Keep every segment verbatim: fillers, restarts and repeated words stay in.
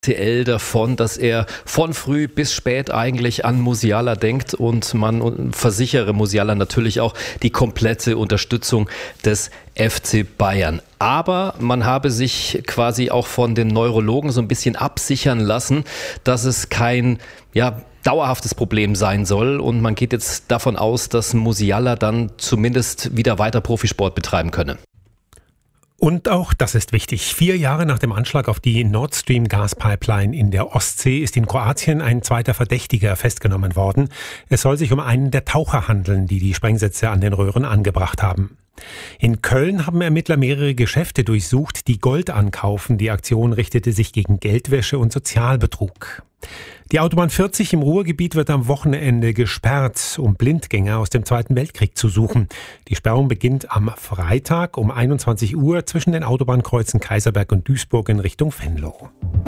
T L davon, dass er von früh bis spät eigentlich an Musiala denkt und man versichere Musiala natürlich auch die komplette Unterstützung des F C Bayern. Aber man habe sich quasi auch von den Neurologen so ein bisschen absichern lassen, dass es kein, ja, dauerhaftes Problem sein soll und man geht jetzt davon aus, dass Musiala dann zumindest wieder weiter Profisport betreiben könne. Und auch das ist wichtig. Vier Jahre nach dem Anschlag auf die Nord Stream Gaspipeline in der Ostsee ist in Kroatien ein zweiter Verdächtiger festgenommen worden. Es soll sich um einen der Taucher handeln, die die Sprengsätze an den Röhren angebracht haben. In Köln haben Ermittler mehrere Geschäfte durchsucht, die Gold ankaufen. Die Aktion richtete sich gegen Geldwäsche und Sozialbetrug. Die Autobahn vierzig im Ruhrgebiet wird am Wochenende gesperrt, um Blindgänger aus dem Zweiten Weltkrieg zu suchen. Die Sperrung beginnt am Freitag um einundzwanzig Uhr zwischen den Autobahnkreuzen Kaiserberg und Duisburg in Richtung Venlo.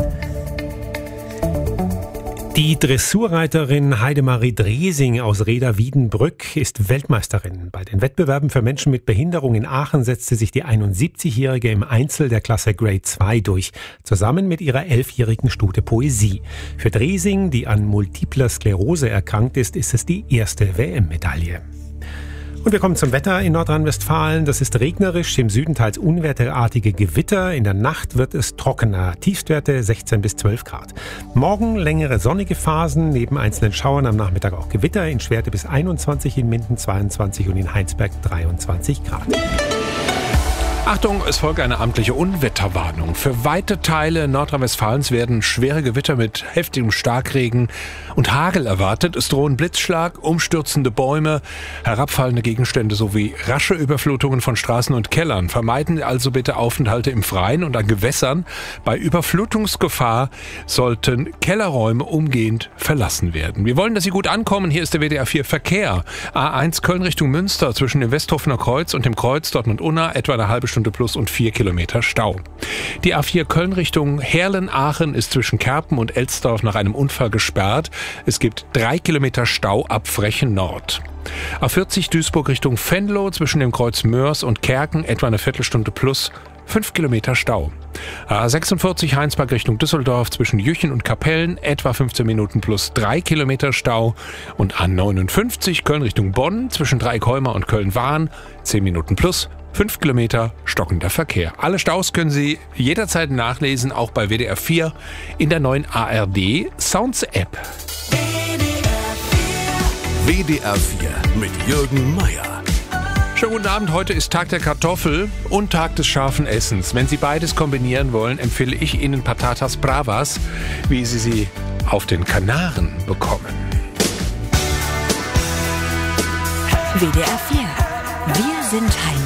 Die Dressurreiterin Heidemarie Dresing aus Reda-Wiedenbrück ist Weltmeisterin. Bei den Wettbewerben für Menschen mit Behinderung in Aachen setzte sich die einundsiebzigjährige im Einzel der Klasse Grade zwei durch, zusammen mit ihrer elfjährigen Stute Poesie. Für Dresing, die an multipler Sklerose erkrankt ist, ist es die erste W M-Medaille. Und wir kommen zum Wetter in Nordrhein-Westfalen. Das ist regnerisch, im Süden teils unwetterartige Gewitter. In der Nacht wird es trockener. Tiefstwerte sechzehn bis zwölf Grad. Morgen längere sonnige Phasen, neben einzelnen Schauern am Nachmittag auch Gewitter. In Schwerte bis einundzwanzig, in Minden zweiundzwanzig und in Heinsberg dreiundzwanzig Grad. Achtung, es folgt eine amtliche Unwetterwarnung. Für weite Teile Nordrhein-Westfalens werden schwere Gewitter mit heftigem Starkregen und Hagel erwartet. Es drohen Blitzschlag, umstürzende Bäume, herabfallende Gegenstände sowie rasche Überflutungen von Straßen und Kellern. Vermeiden Sie also bitte Aufenthalte im Freien und an Gewässern. Bei Überflutungsgefahr sollten Kellerräume umgehend verlassen werden. Wir wollen, dass Sie gut ankommen. Hier ist der W D R vier Verkehr. A eins Köln Richtung Münster zwischen dem Westhofener Kreuz und dem Kreuz Dortmund-Unna etwa eine halbe Stunde plus und vier Kilometer Stau. Die A vier Köln Richtung Herlen-Aachen ist zwischen Kerpen und Elsdorf nach einem Unfall gesperrt. Es gibt drei Kilometer Stau ab Frechen Nord. A vierzig Duisburg Richtung Venlo zwischen dem Kreuz Mörs und Kerken etwa eine Viertelstunde plus fünf Kilometer Stau. A sechsundvierzig Heinsberg Richtung Düsseldorf zwischen Jüchen und Kapellen etwa fünfzehn Minuten plus drei Kilometer Stau. Und A neunundfünfzig Köln Richtung Bonn zwischen Dreieckholmer und Köln-Wahn zehn Minuten plus fünf Kilometer stockender Verkehr. Alle Staus können Sie jederzeit nachlesen, auch bei W D R vier in der neuen A R D Sounds App. W D R vier mit Jürgen Meier. Schönen guten Abend, heute ist Tag der Kartoffel und Tag des scharfen Essens. Wenn Sie beides kombinieren wollen, empfehle ich Ihnen Patatas Bravas, wie Sie sie auf den Kanaren bekommen. W D R vier. Wir sind Heimat.